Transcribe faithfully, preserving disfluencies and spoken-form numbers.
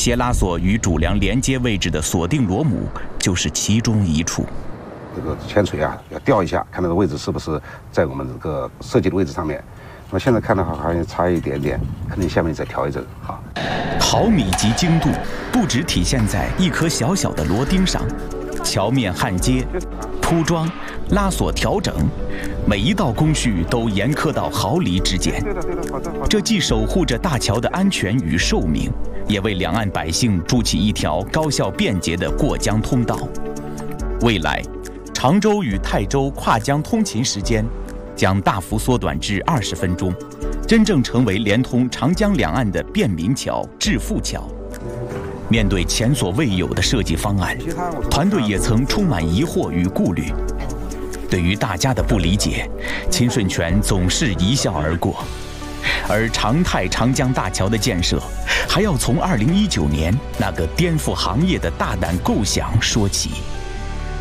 斜拉索与主梁连接位置的锁定螺母就是其中一处。 这个铅锤啊，要吊一下，看那个位置是不是在我们这个设计的位置上面。那么现在看的话，好像差一点点，肯定下面再调一针。好， 毫米级精度不只体现在一颗小小的螺钉上，桥面焊接、铺装、拉锁调整，每一道工序都严苛到毫厘之间。这既守护着大桥的安全与寿命，也为两岸百姓筑起一条高效便捷的过江通道。未来，常州与泰州跨江通勤时间将大幅缩短至二十分钟，真正成为连通长江两岸的便民桥、致富桥。面对前所未有的设计方案，团队也曾充满疑惑与顾虑。对于大家的不理解，秦顺全总是一笑而过。而长泰长江大桥的建设，还要从二零一九年那个颠覆行业的大胆构想说起。